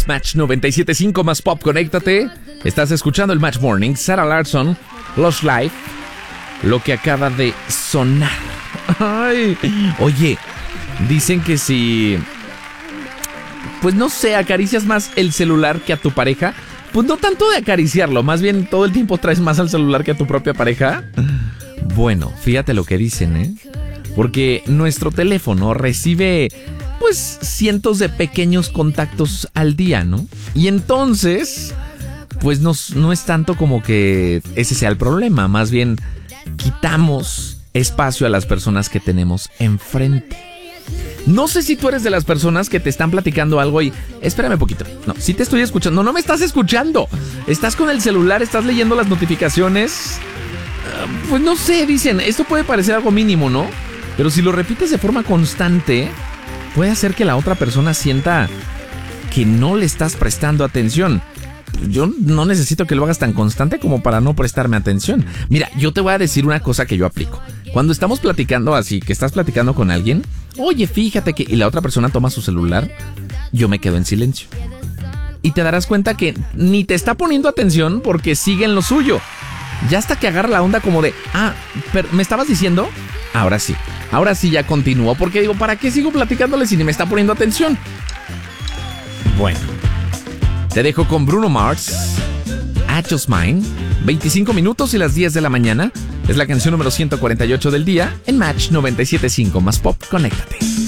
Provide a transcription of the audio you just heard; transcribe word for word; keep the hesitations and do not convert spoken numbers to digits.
Match noventa y siete punto cinco más pop, conéctate. Estás escuchando el Match Morning. Sarah Larsson, Lost Life, lo que acaba de sonar. Ay, oye, dicen que si, pues no sé, acaricias más el celular que a tu pareja, pues no tanto de acariciarlo, más bien todo el tiempo traes más al celular que a tu propia pareja. Bueno, fíjate lo que dicen, ¿eh? Porque nuestro teléfono recibe, pues, cientos de pequeños contactos al día, ¿no? Y entonces, pues no, no es tanto como que ese sea el problema, más bien quitamos espacio a las personas que tenemos enfrente. No sé si tú eres de las personas que te están platicando algo y... Espérame un poquito. No, sí te estoy escuchando. No, no me estás escuchando. Estás con el celular, estás leyendo las notificaciones. Uh, pues no sé, dicen, esto puede parecer algo mínimo, ¿no? Pero si lo repites de forma constante, puede hacer que la otra persona sienta que no le estás prestando atención. Yo no necesito que lo hagas tan constante como para no prestarme atención. Mira, yo te voy a decir una cosa que yo aplico. Cuando estamos platicando así, que estás platicando con alguien, oye, fíjate que... Y la otra persona toma su celular, yo me quedo en silencio. Y te darás cuenta que ni te está poniendo atención porque sigue en lo suyo. Ya hasta que agarra la onda como de... Ah, pero ¿me estabas diciendo? Ahora sí. Ahora sí ya continúo. Porque digo, ¿para qué sigo platicándole si ni me está poniendo atención? Bueno. Te dejo con Bruno Mars, I Just Mine, veinticinco minutos y las diez de la mañana. Es la canción número ciento cuarenta y ocho del día en Match noventa y siete punto cinco más pop. Conéctate.